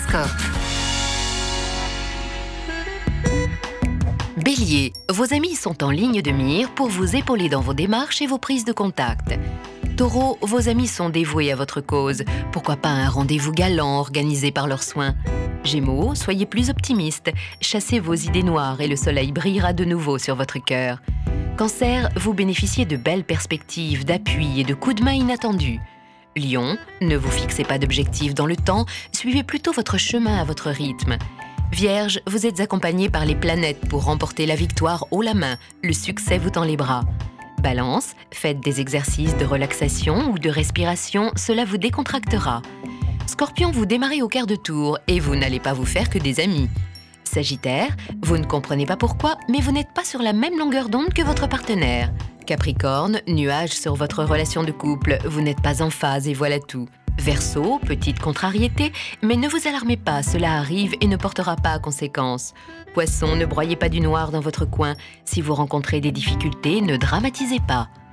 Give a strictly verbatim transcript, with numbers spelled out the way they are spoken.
Horoscope. Bélier, vos amis sont en ligne de mire pour vous épauler dans vos démarches et vos prises de contact. Taureau, vos amis sont dévoués à votre cause. Pourquoi pas un rendez-vous galant organisé par leurs soins. Gémeaux, soyez plus optimiste. Chassez vos idées noires et le soleil brillera de nouveau sur votre cœur. Cancer, vous bénéficiez de belles perspectives, d'appui et de coups de main inattendus. Lion, ne vous fixez pas d'objectifs dans le temps, suivez plutôt votre chemin à votre rythme. Vierge, vous êtes accompagné par les planètes pour remporter la victoire haut la main. Le succès vous tend les bras. Balance, faites des exercices de relaxation ou de respiration, cela vous décontractera. Scorpion, vous démarrez au quart de tour et vous n'allez pas vous faire que des amis. Sagittaire, vous ne comprenez pas pourquoi, mais vous n'êtes pas sur la même longueur d'onde que votre partenaire. Capricorne, nuage sur votre relation de couple, vous n'êtes pas en phase et voilà tout. Verseau, petite contrariété, mais ne vous alarmez pas, cela arrive et ne portera pas à conséquence. Poisson, ne broyez pas du noir dans votre coin. Si vous rencontrez des difficultés, ne dramatisez pas.